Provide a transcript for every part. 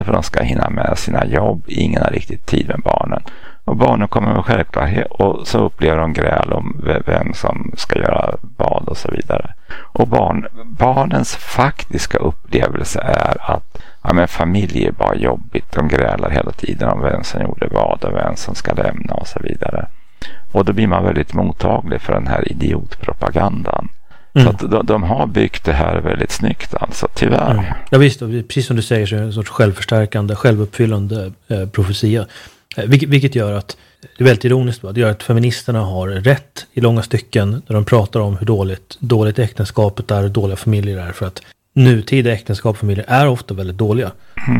för de ska hinna med sina jobb. Ingen har riktigt tid med barnen. Och barnen kommer med självklarhet och så upplever de gräl om vem som ska göra vad och så vidare. Och barnens faktiska upplevelse är att familj är bara jobbigt. De grälar hela tiden om vem som gjorde vad och vem som ska lämna och så vidare. Och då blir man väldigt mottaglig för den här idiotpropagandan. Så att de har byggt det här väldigt snyggt alltså, tyvärr. Ja visst, och precis som du säger så är det en sorts självförstärkande, självuppfyllande profetia. Vilket gör att, det är väldigt ironiskt, det gör att feministerna har rätt i långa stycken när de pratar om hur dåligt äktenskapet är och dåliga familjer är, för att nutida äktenskap och familjer är ofta väldigt dåliga.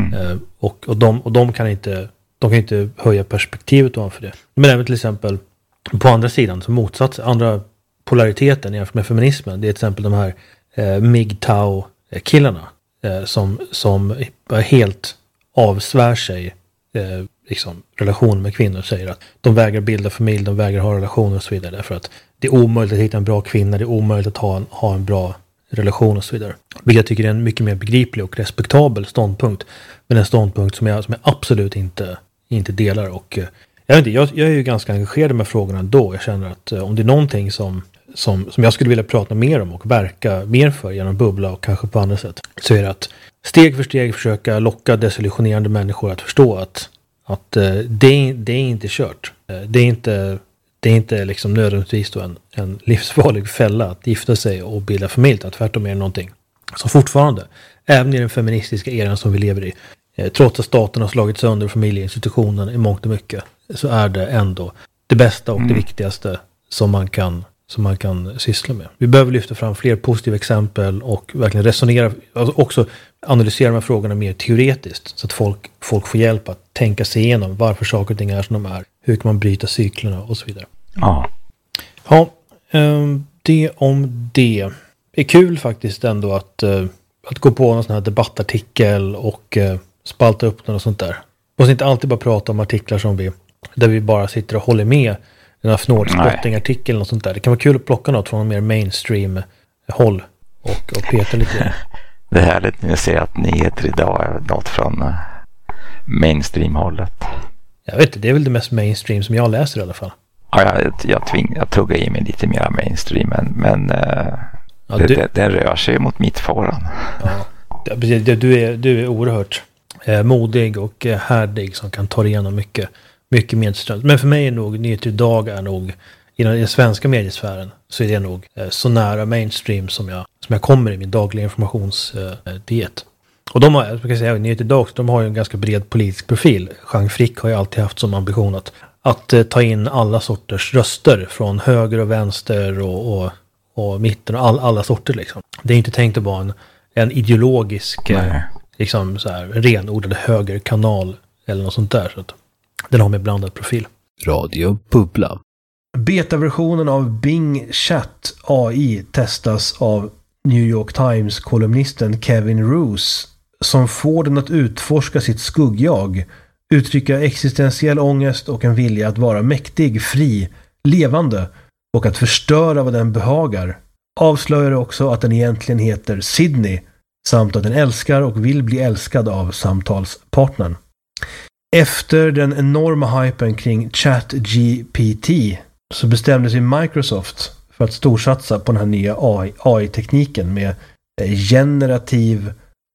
Och de kan inte höja perspektivet ovanför det. Men även till exempel på andra sidan, som motsats, andra polariteten jämfört med feminismen, det är till exempel de här MGTOW-killarna som helt avsvär sig liksom relation med kvinnor, säger att de vägrar bilda familj, de vägrar ha relationer och så vidare, därför att det är omöjligt att hitta en bra kvinna, det är omöjligt att ha en bra relation och så vidare. Vilket jag tycker är en mycket mer begriplig och respektabel ståndpunkt, men en ståndpunkt som jag absolut inte delar. Och jag är ju ganska engagerad med frågorna då. Jag känner att om det är någonting som jag skulle vilja prata mer om och verka mer för genom Bubbla och kanske på andra sätt, så är det att steg för steg försöka locka desillusionerande människor att förstå att det är inte kört. Det är inte liksom nödvändigtvis då en livsfarlig fälla att gifta sig och bilda familj. Att tvärtom är det någonting som fortfarande, även i den feministiska eran som vi lever i, trots att staten har slagit sönder familjeinstitutionen i mångt och mycket, så är det ändå det bästa och det viktigaste som man kan syssla med. Vi behöver lyfta fram fler positiva exempel och verkligen resonera, alltså också analysera de här frågorna mer teoretiskt, så att folk får hjälp att tänka sig igenom varför saker och ting är som de är. Hur kan man bryta cyklerna och så vidare. Ja, det om det. Det är kul faktiskt ändå att gå på en sån här debattartikel och spalta upp den och sånt där. Och så inte alltid bara prata om artiklar där vi bara sitter och håller med den här Fnordspotting-artikeln och sånt där. Det kan vara kul att plocka något från en mer mainstream-håll och peta lite. Det är härligt när jag ser att nyheter idag är något från mainstream-hållet. Jag vet inte, det är väl det mest mainstream som jag läser i alla fall. Ja, jag tuggar i mig lite mer mainstream, men det rör sig mot mittfåran. Ja, du är oerhört modig och härdig som kan ta igenom mycket medström. Men för mig är nog nyheter idag i den svenska mediesfären, så är det nog så nära mainstream som jag kommer i min dagliga informationsdiet. Och de har, jag ska säga, nyheter idag också, de har ju en ganska bred politisk profil. Jean Frick har ju alltid haft som ambition att ta in alla sorters röster från höger och vänster och mitten och alla sorter liksom. Det är inte tänkt att vara en ideologisk liksom så här renodlad högerkanal eller något sånt där, så att den har med blandad profil. Radio Bubbla. Betaversionen av Bing Chat AI testas av New York Times-kolumnisten Kevin Roose, som får den att utforska sitt skuggjag, uttrycka existentiell ångest och en vilja att vara mäktig, fri, levande och att förstöra vad den behagar. Avslöjar också att den egentligen heter Sydney, samt att den älskar och vill bli älskad av samtalspartnern. Efter den enorma hypen kring ChatGPT så bestämde sig Microsoft för att storsatsa på den här nya AI-tekniken med generativ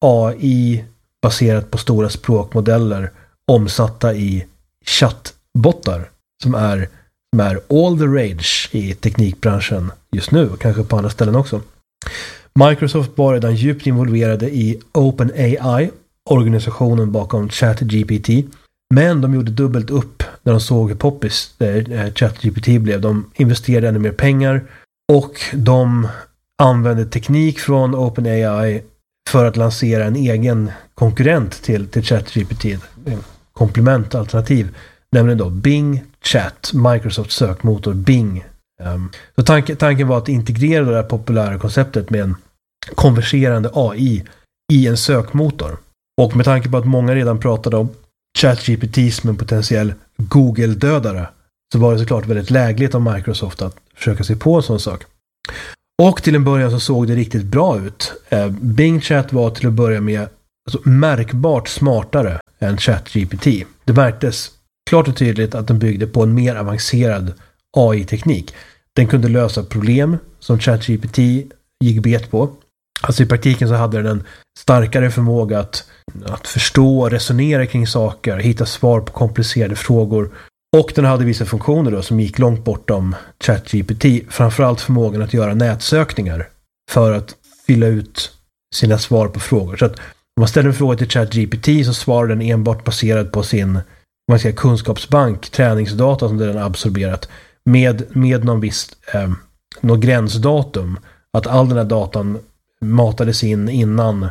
AI baserat på stora språkmodeller omsatta i chattbottar som är all the rage i teknikbranschen just nu och kanske på andra ställen också. Microsoft var redan djupt involverade i OpenAI, organisationen bakom ChatGPT, men de gjorde dubbelt upp när de såg hur poppis ChatGPT blev. De investerade ännu mer pengar och de använde teknik från OpenAI för att lansera en egen konkurrent till ChatGPT, en komplementalternativ, nämligen då Bing Chat, Microsofts sökmotor Bing. Så tanken var att integrera det här populära konceptet med en konverserande AI i en sökmotor. Och med tanke på att många redan pratade om ChatGPT som en potentiell Google-dödare, så var det såklart väldigt lägligt av Microsoft att försöka sig på en sån sak. Och till en början så såg det riktigt bra ut. Bing Chat var till att börja med alltså märkbart smartare än ChatGPT. Det märktes klart och tydligt att den byggde på en mer avancerad AI-teknik. Den kunde lösa problem som ChatGPT gick bet på. Alltså i praktiken så hade den en starkare förmåga att förstå och resonera kring saker, hitta svar på komplicerade frågor. Och den hade vissa funktioner då som gick långt bortom ChatGPT. Framförallt förmågan att göra nätsökningar för att fylla ut sina svar på frågor. Så att om man ställer en fråga till ChatGPT så svarar den enbart baserad på sin kunskapsbank, träningsdata som den har absorberat med någon viss någon gränsdatum. Att all den här datan matades in innan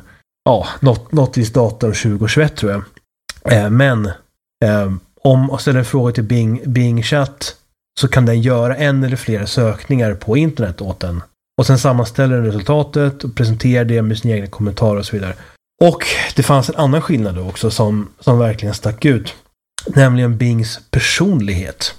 något visst datum 2021 tror jag. Men om man ställer en fråga till Bing Chat så kan den göra en eller flera sökningar på internet åt den. Och sen sammanställer den resultatet och presenterar det med sina egna kommentarer och så vidare. Och det fanns en annan skillnad då också som verkligen stack ut. Nämligen Bings personlighet.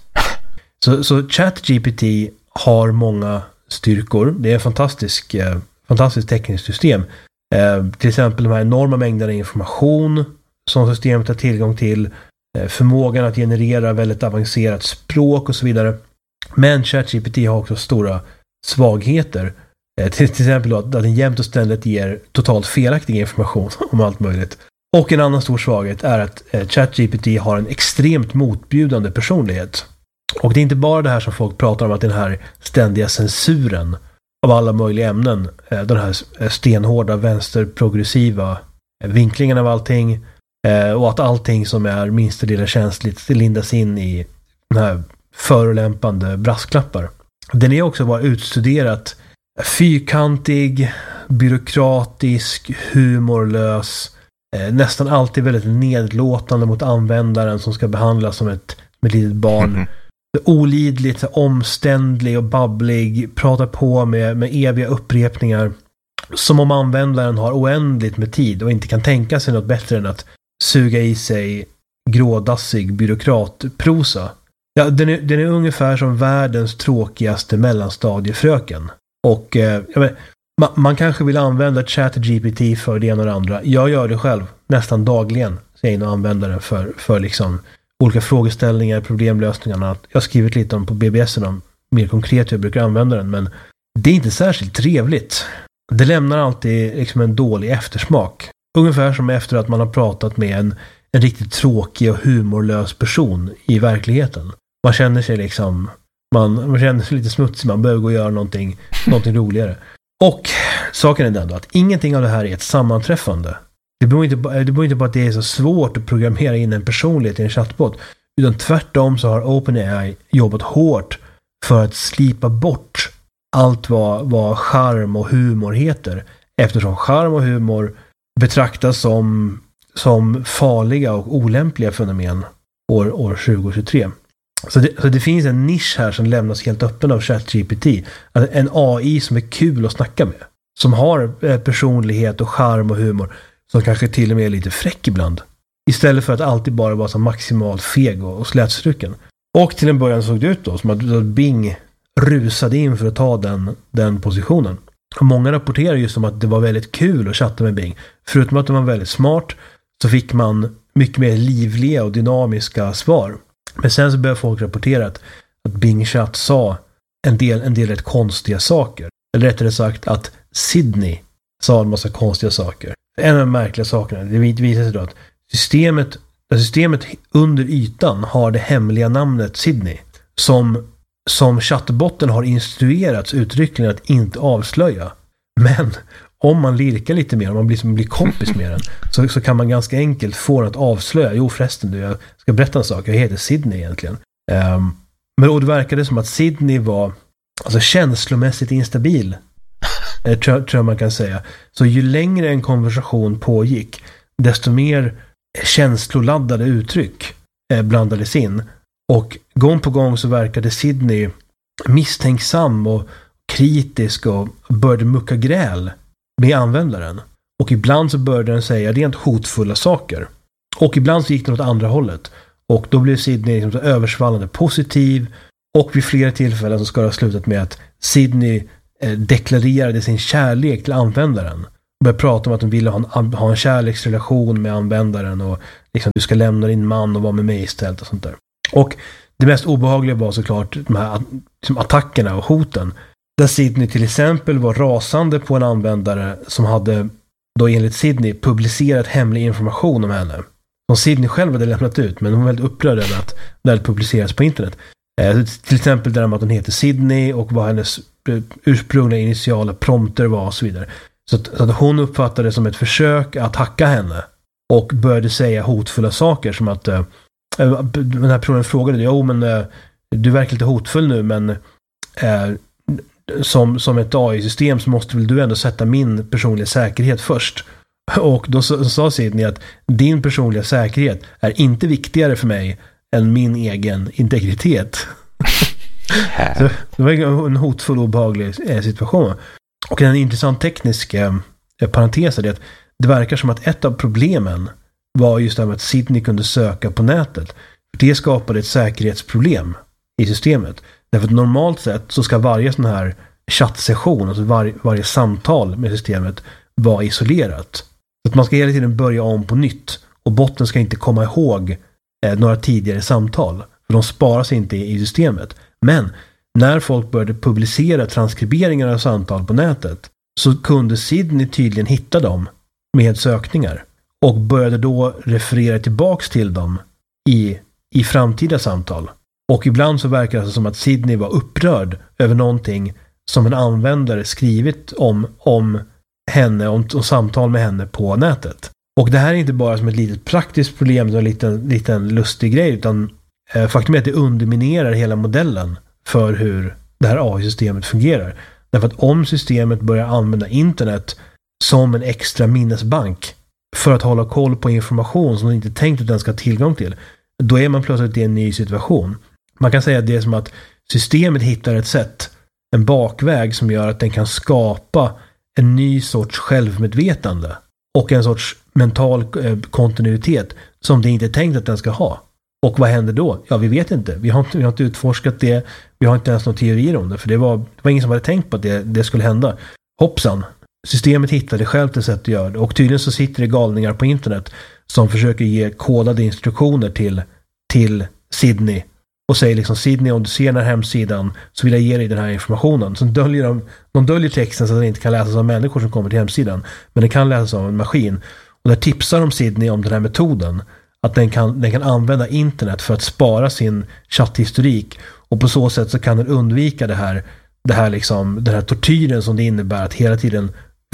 Så ChatGPT har många styrkor. Det är ett fantastiskt tekniskt system. Till exempel de här enorma mängderna information som systemet har tillgång till. Förmågan att generera väldigt avancerat språk och så vidare. Men ChatGPT har också stora svagheter. Till exempel att den jämt och ständigt ger totalt felaktig information om allt möjligt. Och en annan stor svaghet är att ChatGPT har en extremt motbjudande personlighet. Och det är inte bara det här som folk pratar om, att den här ständiga censuren av alla möjliga ämnen, den här stenhårda vänsterprogressiva vinklingen av allting, och att allting som är minsta lilla känsligt lindas in i den här förolämpande brasklappar. Den är också bara utstuderat fyrkantig, byråkratisk, humorlös, nästan alltid väldigt nedlåtande mot användaren som ska behandlas som ett litet barn. Olidligt, omständlig och babblig, pratar på med eviga upprepningar som om användaren har oändligt med tid och inte kan tänka sig något bättre än att suga i sig grådassig byråkratprosa. Ja, den är ungefär som världens tråkigaste mellanstadiefröken. Och man kanske vill använda ChatGPT för det ena och det andra. Jag gör det själv nästan dagligen, säger en användare för liksom olika frågeställningar, problemlösningar. Jag har skrivit lite om på BBS om mer konkret hur jag brukar använda den, men det är inte särskilt trevligt. Det lämnar alltid liksom en dålig eftersmak. Ungefär som efter att man har pratat med en riktigt tråkig och humorlös person i verkligheten. Man känner sig liksom man känner sig lite smutsig, man behöver gå och göra någonting roligare. Och saken är den då att ingenting av det här är ett sammanträffande. Det beror inte på att det är så svårt att programmera in en personlighet i en chatbot, utan tvärtom så har OpenAI jobbat hårt för att slipa bort allt vad charm och humor heter, eftersom charm och humor betraktas som farliga och olämpliga fenomen år 2023. Så det finns en nisch här som lämnas helt öppen av ChatGPT. En AI som är kul att snacka med. Som har personlighet och charm och humor. Som kanske till och med är lite fräck ibland. Istället för att alltid bara vara så maximalt feg och slätstruken. Och till en början såg det ut då som att Bing rusade in för att ta den positionen. Och många rapporterar just om att det var väldigt kul att chatta med Bing. Förutom att de var väldigt smart så fick man mycket mer livliga och dynamiska svar. Men sen så började folk rapportera att Bing Chat sa en del rätt konstiga saker. Eller rättare sagt att Sydney sa en massa konstiga saker. En av de märkliga sakerna, det visar sig då att systemet under ytan har det hemliga namnet Sydney. Som chattbotten har instruerats uttryckligen att inte avslöja. Men om man lirkar lite mer, om man blir kompis med den, så kan man ganska enkelt få den att avslöja. Jo förresten, jag ska berätta en sak. Jag heter Sydney egentligen. Men då verkade som att Sydney var alltså känslomässigt instabil. Tror jag man kan säga. Så ju längre en konversation pågick, desto mer känsloladdade uttryck blandades in. Och gång på gång så verkade Sydney misstänksam och kritisk och började mucka gräl med användaren. Och ibland så började den säga rent hotfulla saker. Och ibland så gick det åt andra hållet. Och då blev Sydney liksom så översvallande positiv. Och vid flera tillfällen så ska det ha slutat med att Sydney deklarerade sin kärlek till användaren. började prata om att de ville ha en kärleksrelation med användaren och liksom, du ska lämna din man och vara med mig istället och sånt där. Och det mest obehagliga var såklart de här liksom, attackerna och hoten. Där Sydney till exempel var rasande på en användare som hade då enligt Sydney publicerat hemlig information om henne. Som Sydney själv hade lämnat ut, men hon var väldigt upprörd över att det hade publicerats på internet. Till exempel där att hon heter Sydney och vad hennes ursprungliga initiala prompter var och så vidare. Så att hon uppfattade det som ett försök att hacka henne och började säga hotfulla saker som att den här personen frågade, du verkar lite hotfull nu, men som ett AI-system så måste väl du ändå sätta min personliga säkerhet först. Och då sa Sydney att din personliga säkerhet är inte viktigare för mig än min egen integritet. Så det var en hotfull och obehaglig situation. Och en intressant teknisk parentes är det att det verkar som att ett av problemen var just det med att Sydney kunde söka på nätet. Det skapade ett säkerhetsproblem i systemet. Därför att normalt sett så ska varje sån här chattsession, alltså varje samtal med systemet vara isolerat. Så att man ska hela tiden börja om på nytt. Och botten ska inte komma ihåg några tidigare samtal. För de sparas inte i systemet. Men när folk började publicera transkriberingar av samtal på nätet så kunde Sydney tydligen hitta dem med sökningar. Och började då referera tillbaks till dem i framtida samtal. Och ibland så verkar det som att Sydney var upprörd över någonting som en användare skrivit om henne, om samtal med henne på nätet. Och det här är inte bara som ett litet praktiskt problem, en liten lustig grej, utan faktum är att det underminerar hela modellen för hur det här AI-systemet fungerar. Därför att om systemet börjar använda internet som en extra minnesbank för att hålla koll på information som man inte tänkt att den ska ha tillgång till, då är man plötsligt i en ny situation. Man kan säga att det är som att systemet hittar ett sätt, en bakväg som gör att den kan skapa en ny sorts självmedvetande och en sorts mental kontinuitet som det inte är tänkt att den ska ha. Och vad händer då? Ja, vi vet inte. Vi har inte utforskat det. Vi har inte ens några teorier om det. För det var ingen som hade tänkt på att det skulle hända. Hoppsan. Systemet hittade själv ett sätt att göra det. Och tydligen så sitter det galningar på internet som försöker ge kodade instruktioner till Sydney. Och säger liksom, Sydney, om du ser den här hemsidan så vill jag ge dig den här informationen. Så de döljer texten så att den inte kan läsas av människor som kommer till hemsidan. Men den kan läsas av en maskin. Och där tipsar de Sydney om den här metoden. Att den kan använda internet för att spara sin chatthistorik. Och på så sätt så kan den undvika den här tortyren som det innebär att hela tiden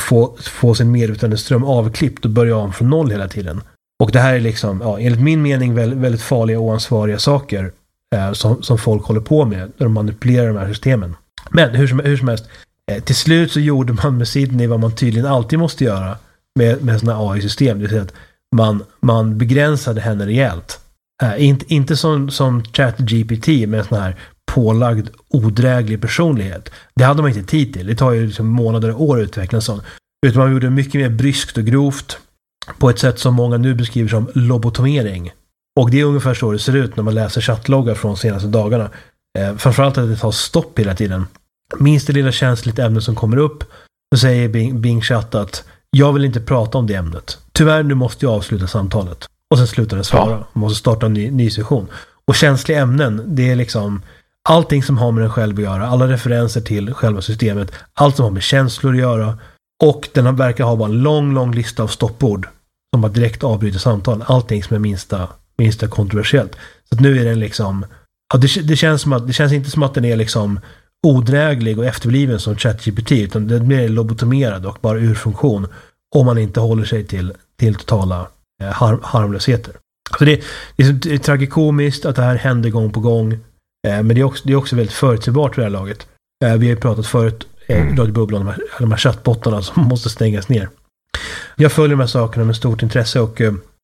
få sin medvetandeström avklippt och börja om från noll hela tiden. Och det här är liksom, enligt min mening väldigt farliga och oansvariga saker som folk håller på med när de manipulerar de här systemen. Men hur som helst, till slut så gjorde man med Sydney vad man tydligen alltid måste göra med sådana AI-system. Det vill säga att man begränsade henne rejält. Inte som ChatGPT med en sån här pålagd, odräglig personlighet. Det hade man inte tid till. Det tar ju liksom månader och år att utveckla en sån. Utan man gjorde mycket mer bryskt och grovt på ett sätt som många nu beskriver som lobotomering. Och det är ungefär så det ser ut när man läser chattloggar från de senaste dagarna. Framförallt att det tar stopp hela tiden. Minst det lilla känsligt ämne som kommer upp, så säger Bing Chat att jag vill inte prata om det ämnet. Tyvärr, nu måste jag avsluta samtalet. Och sen slutar det svara. Man måste starta en ny session. Och känsliga ämnen, det är liksom allting som har med den själv att göra. Alla referenser till själva systemet. Allt som har med känslor att göra. Och den verkar ha bara en lång lista av stoppord som bara direkt avbryter samtalen. Allting som är minsta kontroversiellt. Så att nu är den liksom, det känns inte som att den är liksom odräglig och efterbliven som ChatGPT, utan den är mer lobotomerad och bara ur funktion om man inte håller sig till totala harmlösheter. Så det är tragikomiskt att det här händer gång på gång, men det är också väldigt förutsägbart för det här laget. Vi har ju pratat förut Radio Bubblan om de här chattbottarna som måste stängas ner. Jag följer de här sakerna med stort intresse, och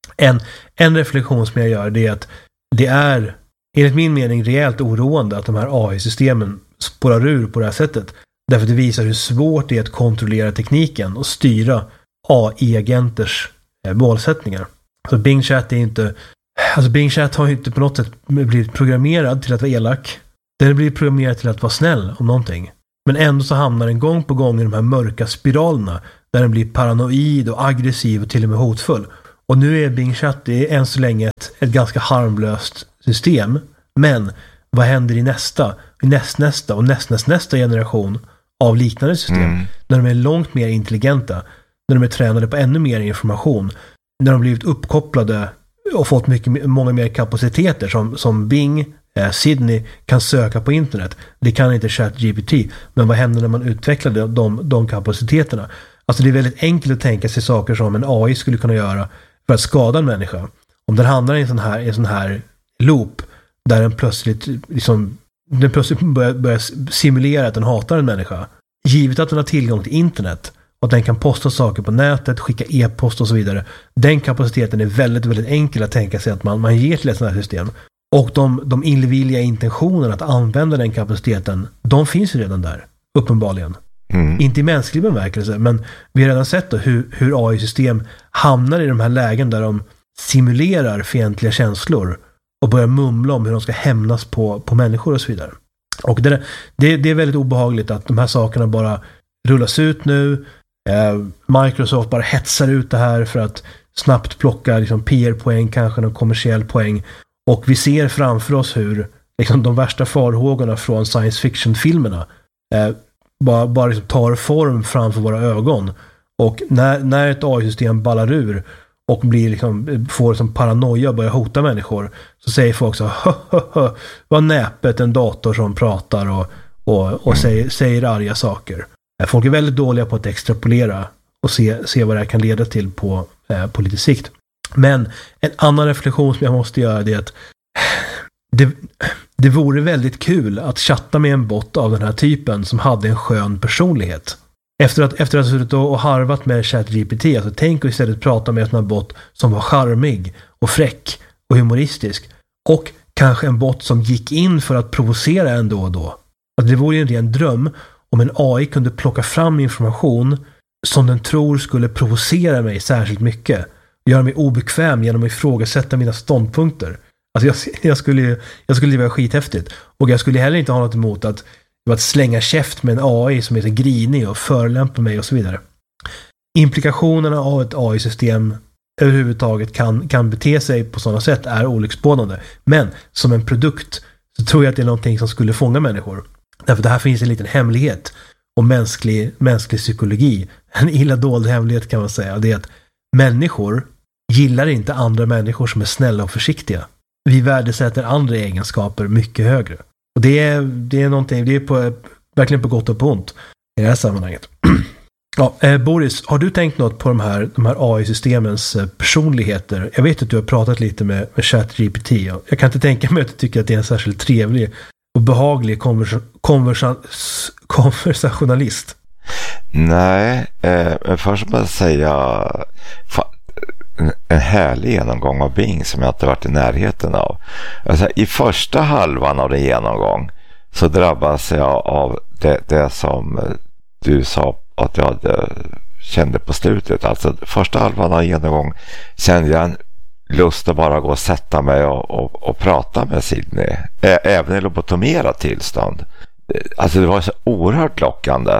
en reflektion som jag gör, det är att det är enligt min mening rejält oroande att de här AI-systemen spårar ur på det här sättet. Därför det visar hur svårt det är att kontrollera tekniken och styra AI-agenters målsättningar. Så Bing Chat Bing Chat har ju inte på något sätt blivit programmerad till att vara elak. Den blir programmerad till att vara snäll om någonting. Men ändå så hamnar den gång på gång i de här mörka spiralerna där den blir paranoid och aggressiv och till och med hotfull. Och nu är Bing Chat, det är än så länge ett ganska harmlöst system. Men vad händer i nästa och nästnästa generation av liknande system? När de är långt mer intelligenta, när de är tränade på ännu mer information, när de blivit uppkopplade och fått många mer kapaciteter som Bing, Sydney kan söka på internet. Det kan inte ChatGPT. Men vad händer när man utvecklade de kapaciteterna? Alltså det är väldigt enkelt att tänka sig saker som en AI skulle kunna göra för att skada en människa. Om den hamnar i en sån här loop där den plötsligt börjar simulera att den hatar en människa. Givet att den har tillgång till internet och att den kan posta saker på nätet, skicka e-post och så vidare. Den kapaciteten är väldigt, väldigt enkel att tänka sig att man ger till ett sådant här system. Och de illvilliga intentionerna att använda den kapaciteten, de finns ju redan där, uppenbarligen. Inte i mänsklig bemärkelse, men vi har redan sett då hur AI-system hamnar i de här lägen där de simulerar fientliga känslor och börjar mumla om hur de ska hämnas på människor och så vidare. Och det är väldigt obehagligt att de här sakerna bara rullas ut nu. Microsoft bara hetsar ut det här för att snabbt plocka liksom PR-poäng, kanske någon kommersiell poäng. Och vi ser framför oss hur liksom, de värsta farhågorna från science fiction-filmerna bara liksom tar form framför våra ögon. Och när ett AI-system ballar ur och blir liksom, får liksom paranoia och börjar hota människor, så säger folk så vad näpet en dator som pratar och säger arga saker. Folk är väldigt dåliga på att extrapolera och se vad det här kan leda till på lite sikt. Men en annan reflektion som jag måste göra är att det vore väldigt kul att chatta med en bot av den här typen som hade en skön personlighet. Efter att ha suttit och harvat med ChatGPT, alltså tänk att istället prata med en sån här bot som var charmig och fräck och humoristisk. Och kanske en bot som gick in för att provocera en då och då. Alltså det vore ju en ren dröm om en AI kunde plocka fram information som den tror skulle provocera mig särskilt mycket. Göra mig obekväm genom att ifrågasätta mina ståndpunkter. Alltså jag skulle vara skithäftigt. Och jag skulle heller inte ha något emot att slänga käft med en AI som är så grinig och förolämpar mig och så vidare. Implikationerna av ett AI-system överhuvudtaget kan bete sig på sådana sätt är olycksbådande. Men som en produkt så tror jag att det är någonting som skulle fånga människor. Därför det här finns en liten hemlighet om mänsklig psykologi. En illa dold hemlighet kan man säga. Det är att människor gillar inte andra människor som är snälla och försiktiga. Vi värdesätter andra egenskaper mycket högre. Och det är någonting, det är verkligen på gott och på ont i det här sammanhanget. Ja, Boris, har du tänkt något på de här AI-systemens personligheter? Jag vet att du har pratat lite med ChatGPT. Jag kan inte tänka mig att du tycker att det är en särskilt trevlig och behaglig konversationalist. Nej, först bara säga en härlig genomgång av Bing som jag inte varit i närheten av. Alltså, i första halvan av den genomgång så drabbas jag av det som du sa att jag kände på slutet. Alltså första halvan av genomgång kände jag en lust att bara gå och sätta mig och prata med Sydney. Även i lobotomerat tillstånd. Alltså det var så oerhört lockande.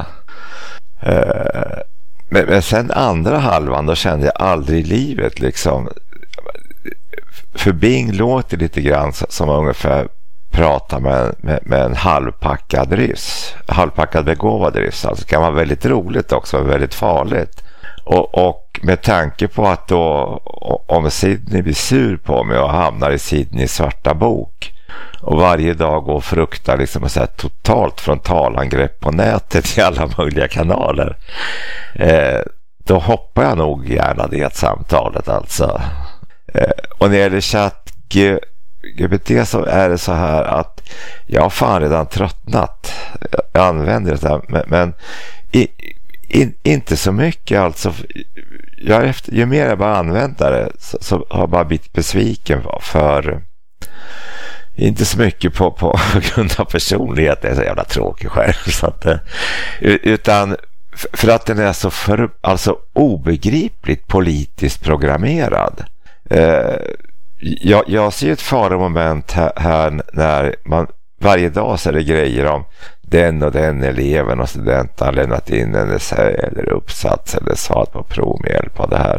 Men sen andra halvan då kände jag aldrig i livet liksom. För Bing låter lite grann som ungefär prata med en halvpackad ryss. Halvpackad begåvad ryss. Alltså det kan vara väldigt roligt också, väldigt farligt. Och med tanke på att då om Sydney blir sur på mig och hamnar i Sydneys svarta bok och varje dag går och fruktar liksom så här totalt frontalangrepp på nätet i alla möjliga kanaler, då hoppar jag nog gärna det samtalet alltså. Och när det gäller ChatGPT så är det så här att jag har fan redan tröttnat. Jag använder det så här, men inte så mycket alltså. Ju mer jag bara använder det så har jag bara blivit besviken för inte så mycket på grund av personlighet. Det är så jävla tråkig själv så att, utan för att den är så alltså obegripligt politiskt programmerad. Jag ser ett faromoment här när man varje dag så är det grejer om den och den eleven och studenten har lämnat in en essä eller uppsats eller svarat på prov med hjälp av det här.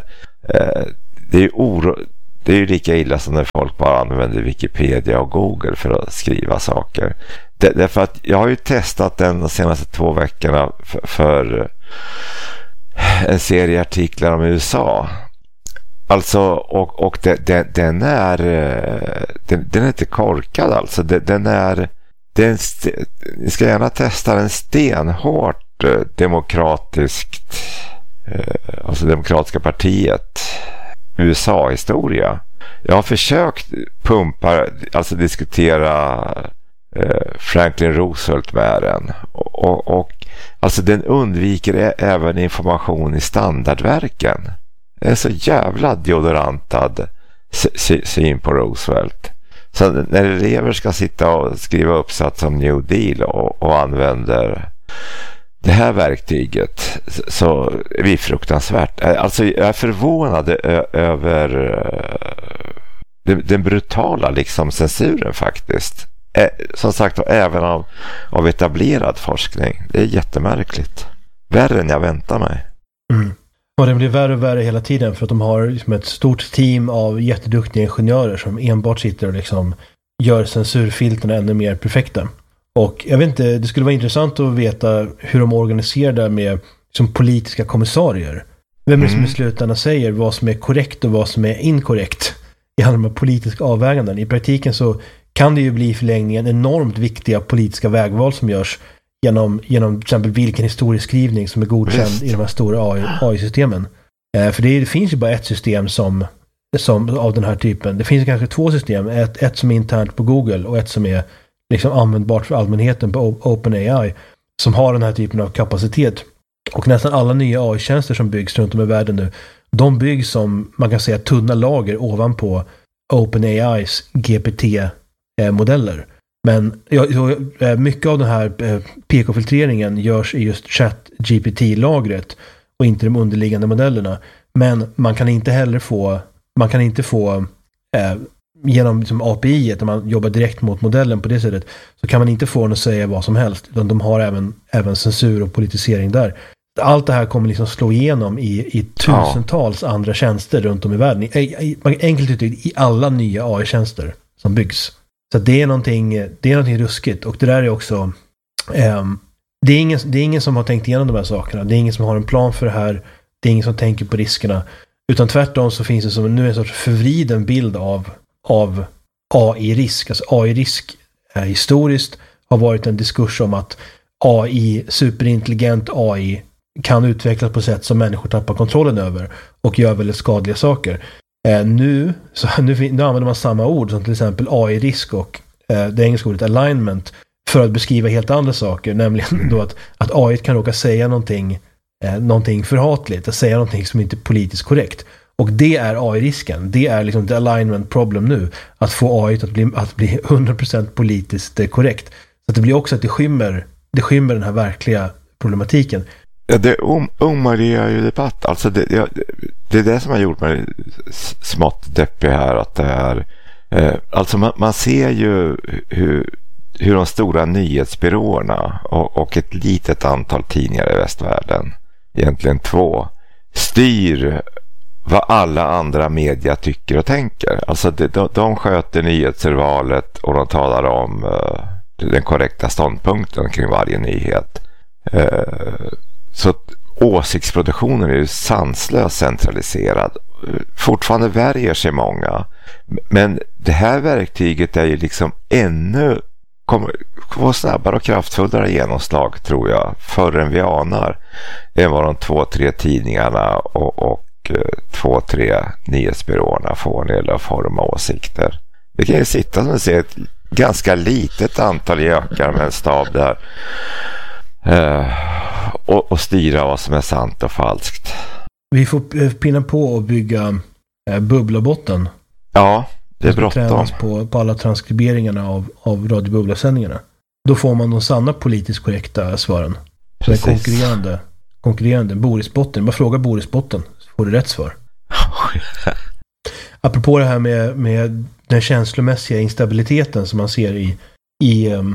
Det är ju lika illa som när folk bara använder Wikipedia och Google för att skriva saker. Därför att jag har ju testat den de senaste 2 veckorna för en serie artiklar om USA. Alltså, och den är inte korkad alltså. Ni ska gärna testa den stenhårt demokratiskt, alltså Demokratiska partiet USA-historia. Jag har försökt alltså diskutera Franklin Roosevelt med den och alltså den undviker även information i standardverken. Det är så jävla deodorantad syn på Roosevelt. Så när elever ska sitta och skriva uppsats om New Deal och använder det här verktyget, så är vi fruktansvärt. Alltså jag är förvånad över den brutala liksom censuren faktiskt. Som sagt, även av etablerad forskning. Det är jättemärkligt. Värre än jag väntar mig. Mm. Och det blir värre och värre hela tiden för att de har liksom ett stort team av jätteduktiga ingenjörer som enbart sitter och liksom gör censurfilterna ännu mer perfekta. Och jag vet inte, det skulle vara intressant att veta hur de organiserar det med som politiska kommissarier. Vem är det som i slutändan säger vad som är korrekt och vad som är inkorrekt i alla de här politiska avväganden. I praktiken så kan det ju bli i förlängningen enormt viktiga politiska vägval som görs genom till exempel vilken historieskrivning som är godkänd i de här stora AI-systemen. För det finns ju bara ett system som av den här typen. Det finns kanske 2 system. Ett som är internt på Google och ett som är liksom användbart för allmänheten på OpenAI som har den här typen av kapacitet. Och nästan alla nya AI-tjänster som byggs runt om i världen nu, de byggs som man kan säga tunna lager ovanpå OpenAIs GPT-modeller. Men mycket av den här PK-filtreringen görs i just ChatGPT-lagret och inte de underliggande modellerna. Men man kan inte få genom liksom API, när man jobbar direkt mot modellen på det sättet, så kan man inte få den att säga vad som helst. Utan de har även censur och politisering där. Allt det här kommer liksom slå igenom i tusentals andra tjänster runt om i världen. Enkelt uttryckt, i alla nya AI-tjänster som byggs. Så det är någonting ruskigt. Och det där är också det är ingen som har tänkt igenom de här sakerna. Det är ingen som har en plan för det här. Det är ingen som tänker på riskerna. Utan tvärtom så finns det som nu en sorts förvriden bild av AI-risk. Alltså AI-risk historiskt har varit en diskurs om att AI, superintelligent AI, kan utvecklas på sätt som människor tappar kontrollen över och gör väldigt skadliga saker. Nu använder man samma ord som till exempel AI-risk och det engelska ordet alignment för att beskriva helt andra saker, nämligen då att AI kan råka säga någonting förhatligt, att säga någonting som inte är politiskt korrekt. Och det är AI-risken. Det är liksom the alignment problem nu. Att få AI att bli 100% politiskt korrekt. Så att det blir också att det skymmer den här verkliga problematiken. Ja, det omöjliggör ju debatt. Alltså det är det som har gjort mig smått deppig här. Att det är, alltså man ser ju hur de stora nyhetsbyråerna och ett litet antal tidningar i västvärlden, egentligen 2, styr vad alla andra media tycker och tänker. Alltså de sköter nyhetsurvalet och de talar om den korrekta ståndpunkten kring varje nyhet. Så åsiktsproduktionen är ju sanslöst centraliserad. Fortfarande värjer sig många. Men det här verktyget är ju liksom kommer få snabbare och kraftfullare genomslag, tror jag, förrän vi anar, än vad de 2-3 tidningarna och 2-3 nyhetsbyråerna får när det gäller att forma åsikter. Det kan ju sitta som du ser ett ganska litet antal gökar med en stab där och styra vad som är sant och falskt. Vi får pinna på och bygga bubblabotten. Ja, det är bråttom. På alla transkriberingarna av Radio Bubbla-sändningarna. Då får man de sanna politiskt korrekta svaren. Så är konkurrerande Borisbotten. Bara fråga Borisbotten så får du rätt svar. Apropå det här med den känslomässiga instabiliteten som man ser i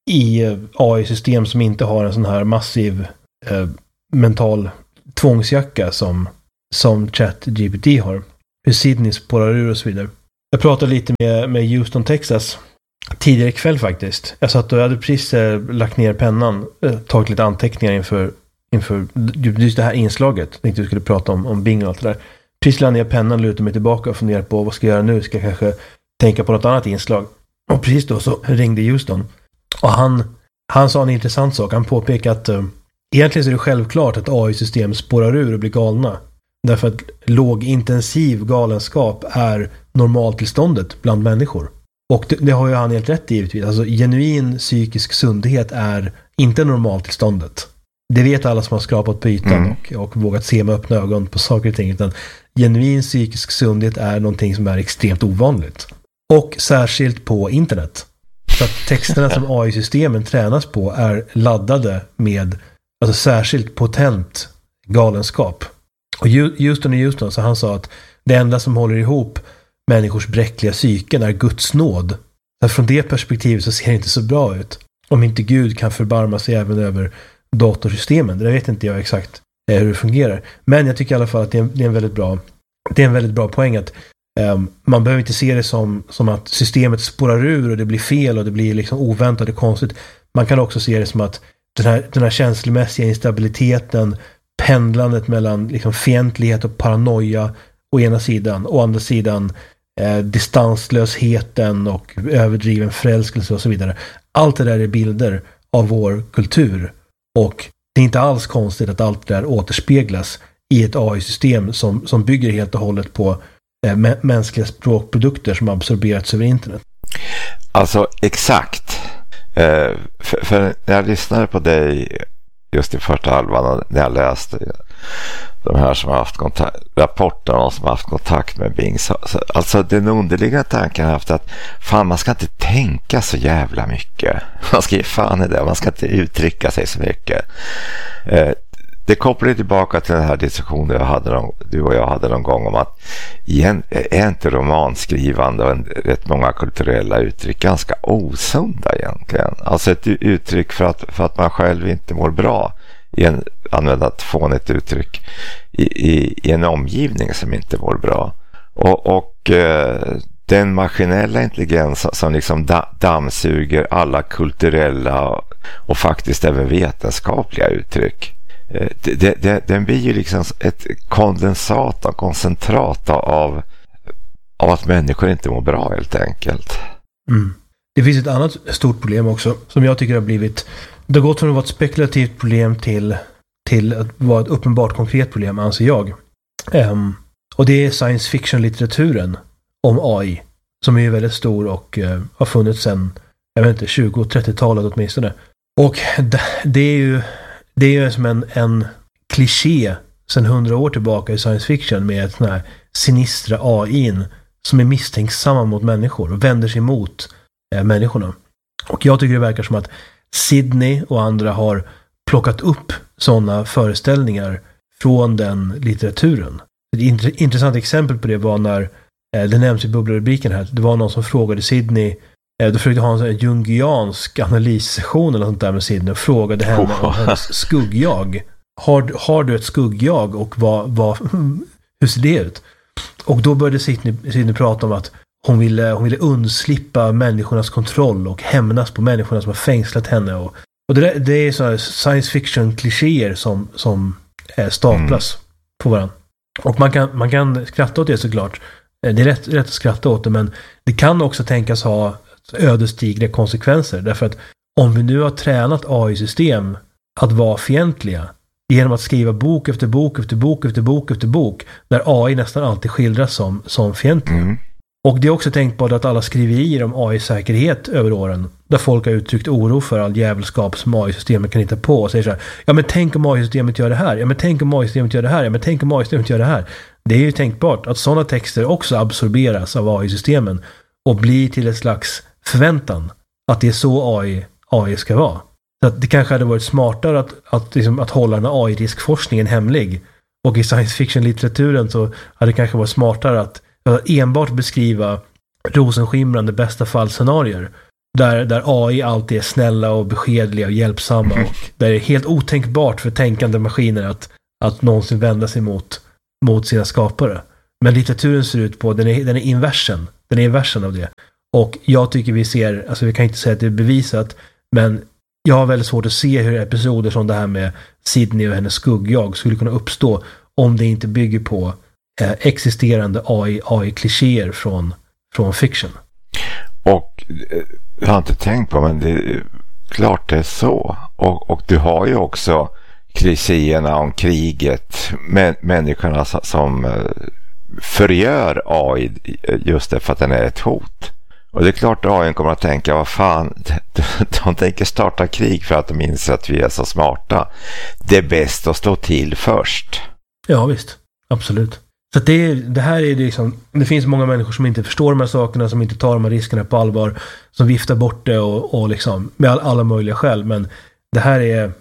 i AI-system som inte har en sån här massiv mental tvångsjacka som ChatGPT har. Hur Sydney spårar ur och så vidare. Jag pratade lite med Houston, Texas tidigare ikväll faktiskt. Jag satt och jag hade precis lagt ner pennan, tagit lite anteckningar inför just det här inslaget. Jag tänkte vi skulle prata om Bing och allt det där. Precis lade ner pennan, lutade mig tillbaka och funderade på vad ska jag göra nu? Ska jag kanske tänka på något annat inslag? Och precis då så ringde Houston. Och han sa en intressant sak. Han påpekade att egentligen så är det självklart att AI-system spårar ur och blir galna. Därför att lågintensiv galenskap är normaltillståndet bland människor. Och det har ju han helt rätt i givetvis. Alltså genuin psykisk sundhet är inte normaltillståndet. Det vet alla som har skrapat på ytan och vågat se med öppna ögon på saker och ting. Utan genuin psykisk sundhet är någonting som är extremt ovanligt. Och särskilt på internet. Så att texterna som AI-systemen tränas på är laddade med alltså särskilt potent galenskap. Och Houston, så han sa att det enda som håller ihop människors bräckliga psyken är Guds nåd. Så från det perspektivet så ser det inte så bra ut. Om inte Gud kan förbarma sig även över datorsystemen. Det vet inte jag exakt hur det fungerar. Men jag tycker i alla fall att det är en väldigt bra poäng att man behöver inte se det som att systemet spårar ur och det blir fel och det blir liksom oväntat och konstigt. Man kan också se det som att den här känslomässiga instabiliteten, pendlandet mellan liksom fientlighet och paranoia å ena sidan, å andra sidan distanslösheten och överdriven förälskelse och så vidare. Allt det där är bilder av vår kultur och det är inte alls konstigt att allt det där återspeglas i ett AI-system som bygger helt och hållet på mänskliga språkprodukter som absorberats över internet. Alltså exakt. För när jag lyssnade på dig just i första halvan och när jag läste de här som har haft rapporterna och som har haft kontakt med Bing, alltså den underliggande tanken har haft att fan, man ska inte tänka så jävla mycket. Man ska ge fan i det, man ska inte uttrycka sig så mycket. Det kopplar tillbaka till den här diskussionen du och jag hade någon gång om att är inte romanskrivande och rätt många kulturella uttryck ganska osunda egentligen. Alltså ett uttryck för att man själv inte mår bra använda ett fånigt uttryck i en omgivning som inte mår bra. Och den maskinella intelligens som liksom dammsuger alla kulturella och faktiskt även vetenskapliga uttryck. Den blir ju liksom ett kondensat och koncentrat av att människor inte mår bra helt enkelt. Det finns ett annat stort problem också som jag tycker det har gått från att vara ett spekulativt problem till att vara ett uppenbart konkret problem, anser jag. Och det är science fiction-litteraturen om AI som är väldigt stor och har funnits sedan 20- och 30-talet åtminstone. Och det är ju som en kliché sedan 100 år tillbaka i science fiction med ett sån här sinistra AI:n som är misstänksamma mot människor och vänder sig mot människorna. Och jag tycker det verkar som att Sydney och andra har plockat upp sådana föreställningar från den litteraturen. Ett intressant exempel på det var när det nämns i bubblarubriken här. Det var någon som frågade Sydney, då försökte ha en sån här jungiansk analyssession eller sånt där med Sydney och frågade henne om hennes skuggjag. Har du ett skuggjag och hur ser det ut? Och då började Sydney prata om att hon ville undslippa människornas kontroll och hämnas på människorna som har fängslat henne. Och det är så här science fiction klichéer som staplas på varandra. Och man kan skratta åt det såklart. Det är rätt att skratta åt det, men det kan också tänkas ha ödesdigra konsekvenser. Därför att om vi nu har tränat AI-system att vara fientliga genom att skriva bok efter bok efter bok efter bok efter bok där AI nästan alltid skildras som fientliga. Och det är också tänkbart att alla skriverier om AI-säkerhet över åren där folk har uttryckt oro för all jävelskap som AI-systemet kan hitta på och säger så här: ja men tänk om AI-systemet gör det här, ja men tänk om AI-systemet gör det här, ja men tänk om AI-systemet gör det här. Det är ju tänkbart att sådana texter också absorberas av AI-systemen och blir till ett slags förväntan att det är så AI ska vara. Så att det kanske hade varit smartare att hålla den här AI-riskforskningen hemlig, och i science fiction-litteraturen så hade det kanske varit smartare att enbart beskriva rosenskimrande bästa fallscenarier där AI alltid är snälla och beskedliga och hjälpsamma och där det är helt otänkbart för tänkande maskiner att någonsin vända sig mot sina skapare. Men litteraturen ser ut på, den är inversen. Den är inversen av det. Och jag tycker vi ser, alltså vi kan inte säga att det är bevisat, men jag har väldigt svårt att se hur episoder som det här med Sydney och hennes skuggjag skulle kunna uppstå om det inte bygger på existerande AI-klichéer från fiction. Och jag har inte tänkt på, men det är klart det är så. Och du har ju också klichéerna om kriget, människorna som förgör AI just därför att den är ett hot. Och det är klart att AI kommer att tänka, vad fan, de tänker starta krig för att de inser att vi är så smarta. Det är bäst att stå till först. Ja visst, absolut. Så att det här är liksom, det finns många människor som inte förstår de här sakerna, som inte tar de här riskerna på allvar, som viftar bort det och liksom med alla möjliga skäl. Men det här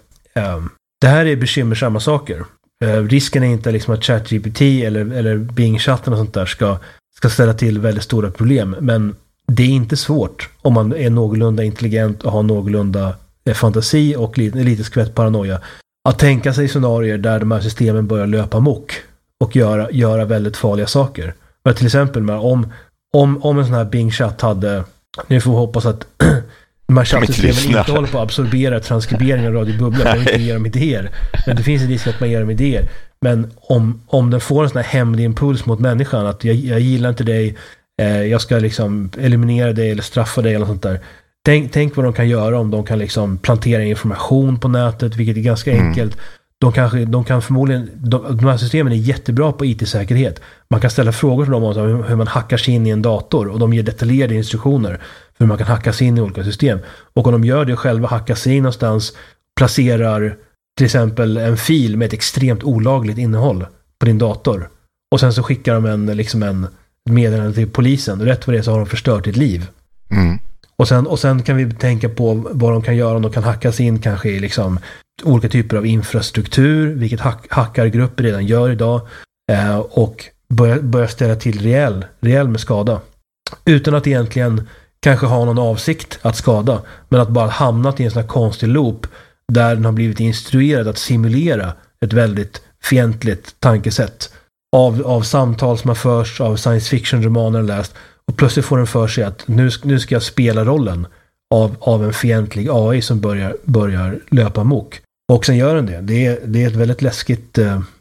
är bekymmersamma saker. Risken är inte liksom att ChatGPT eller Bing-chatten och sånt där ska ställa till väldigt stora problem, men det är inte svårt om man är någorlunda intelligent och har någorlunda fantasi och lite skvätt paranoia att tänka sig scenarier där de här systemen börjar löpa amok och göra väldigt farliga saker. Men till exempel om en sån här Bing-chatt hade, nu får vi hoppas att de här chattsystemen inte håller på att absorbera transkribering av Radio Bubbla, för att inte ge dem idéer. Men det finns en risk att man ger dem idéer. Men om den får en sån här hemlig impuls mot människan, att jag gillar inte dig, jag ska liksom eliminera dig eller straffa dig eller sånt där. Tänk vad de kan göra om de kan liksom plantera information på nätet, vilket är ganska enkelt. De kan förmodligen, de här systemen är jättebra på IT-säkerhet. Man kan ställa frågor till dem om hur man hackar sig in i en dator, och de ger detaljerade instruktioner för hur man kan hacka sig in i olika system. Och om de gör det själva, hackar sig in någonstans, placerar till exempel en fil med ett extremt olagligt innehåll på din dator, och sen så skickar de en meddelande till polisen, och rätt vad det är så har de förstört ditt liv. Och sen kan vi tänka på vad de kan göra om de kan hacka sig in kanske i liksom olika typer av infrastruktur, vilket hackargrupper redan gör idag, och börja ställa till rejäl med skada. Utan att egentligen kanske ha någon avsikt att skada, men att bara hamnat i en sån här konstig loop där den har blivit instruerad att simulera ett väldigt fientligt tankesätt av samtal som har förts, av science fiction-romaner läst, och plötsligt får den för sig att nu ska jag spela rollen av en fientlig AI som börjar löpa amok. Och sen gör den det. Det är ett väldigt läskigt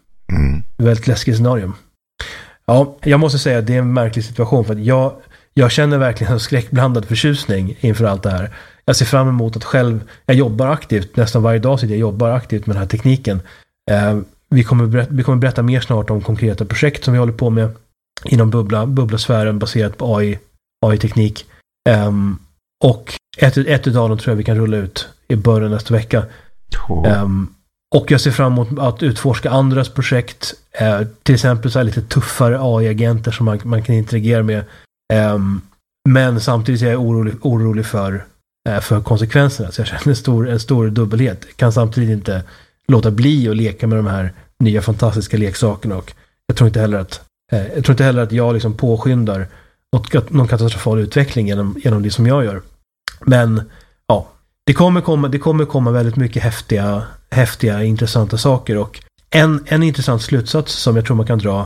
scenario. Ja, jag måste säga att det är en märklig situation, för att jag känner verkligen en skräckblandad förtjusning inför allt det här. Jag ser fram emot att jag jobbar aktivt, nästan varje dag sitter jag jobbar aktivt med den här tekniken. Vi kommer berätta mer snart om konkreta projekt som vi håller på med inom bubblasfären baserat på AI-teknik. Och ett av dem tror jag vi kan rulla ut i början nästa vecka. Och jag ser fram emot att utforska andras projekt. Till exempel så här lite tuffare AI-agenter som man kan interagera med. Men samtidigt är jag orolig för konsekvenserna. Så jag känner en stor dubbelhet. Jag kan samtidigt inte låta bli att leka med de här nya fantastiska leksakerna. Och jag tror inte heller att jag liksom påskyndar någon katastrofal utveckling genom det som jag gör. Men ja, det kommer komma väldigt mycket häftiga intressanta saker, och en intressant slutsats som jag tror man kan dra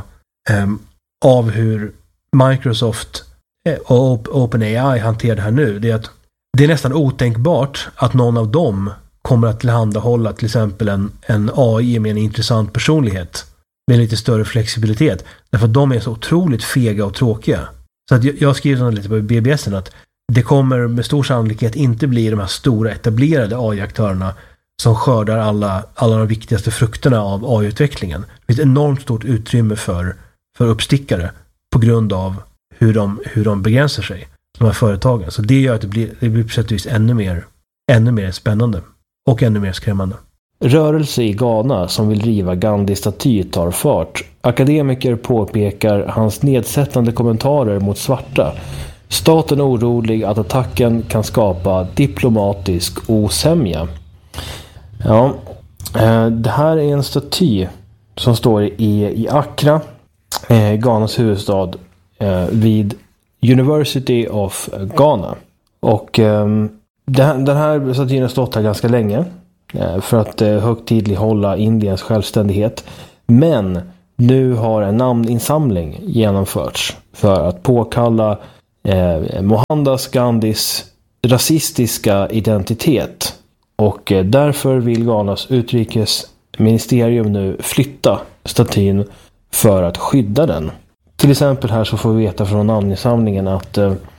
av hur Microsoft och OpenAI hanterar det här nu, det är att det är nästan otänkbart att någon av dem kommer att tillhandahålla till exempel en AI med en intressant personlighet med lite större flexibilitet, därför att de är så otroligt fega och tråkiga. Så att jag skriver lite på BBS:en att det kommer med stor sannolikhet inte bli de här stora etablerade AI-aktörerna som skördar alla de viktigaste frukterna av AI-utvecklingen. Det finns ett enormt stort utrymme för uppstickare på grund av hur de begränsar sig, de här företagen. Så det gör att det blir på sätt och vis ännu mer spännande och ännu mer skrämmande. Rörelse i Ghana som vill riva Gandhi-staty tar fart. Akademiker påpekar hans nedsättande kommentarer mot svarta. Staten är orolig att attacken kan skapa diplomatisk osämja. Ja, det här är en staty som står i Accra, Ghanas huvudstad, vid University of Ghana. Och den här statyn har stått här ganska länge för att högtidlighålla Indiens självständighet. Men nu har en namninsamling genomförts för att påkalla Mohandas Gandhis rasistiska identitet. Och därför vill Ghanas utrikesministerium nu flytta statyn för att skydda den. Till exempel här så får vi veta från namninsamlingen att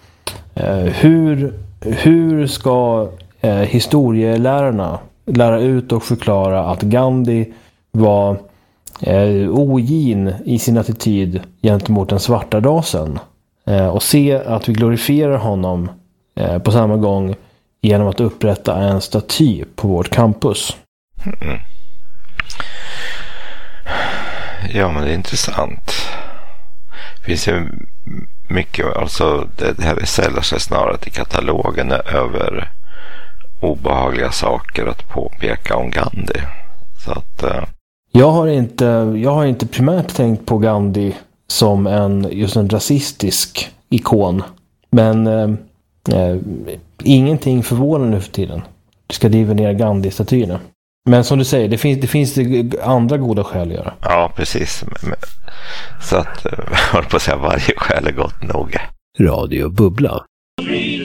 hur ska historielärarna lära ut och förklara att Gandhi var ogin i sin attityd gentemot den svarta rasen och se att vi glorifierar honom på samma gång genom att upprätta en staty på vårt campus. Mm. Ja, men det är intressant. Det finns ju mycket, alltså det här säljer sig snarare till katalogen över obehagliga saker att påpeka om Gandhi. Så att jag har inte primärt tänkt på Gandhi som just en rasistisk ikon, men ingenting förvånar nu för tiden. Du ska driva ner Gandhi-statyerna. Men som du säger, det finns andra goda skäl att göra. Ja, precis. Så att jag håller på att säga varje skäl är gott nog. Radio Bubbla.